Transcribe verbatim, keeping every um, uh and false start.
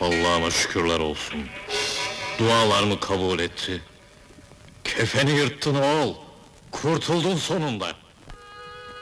Allah'ıma şükürler olsun. Dualarımı kabul etti. Kefeni yırttın oğul. Kurtuldun sonunda.